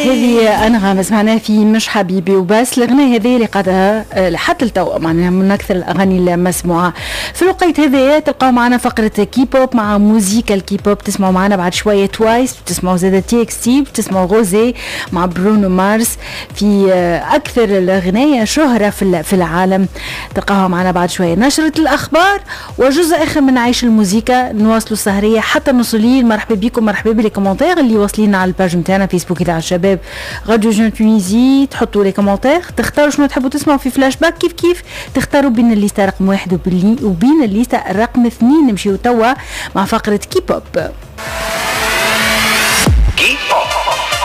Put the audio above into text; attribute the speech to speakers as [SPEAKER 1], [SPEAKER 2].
[SPEAKER 1] هذه أنغام سمعناها في مش حبيبي وبس. الأغنية هذه اللي قادها حتى التو معناها من أكثر الأغاني المسموعة في الوقت هذا. تلقاو معنا فقرة كي بوب مع موسيقى الكي بوب. تسمعوا معنا بعد شوية توايس، تسمعوا زادة تي اكس تي، تسمعوا غوزي مع برونو مارس في أكثر الأغنية شهرة في العالم. تلقاوها معنا بعد شوية نشرة الأخبار وجزء آخر من عيش الموسيقى. نواصلوا السهرية حتى نوصلين. مرحبا بكم، مرحبا بالكومنتير اللي واصلين على الباج متاعنا فيسبوك تاع الشباب راديو جون تونيزي. تحطوا لي كومنتير، تختاروا شنو تحبوا تسمعوا في فلاش باك، كيف تختاروا بين الليسته رقم 1 وبين الليسته رقم 2. نمشيو توا مع فقرة كي بوب.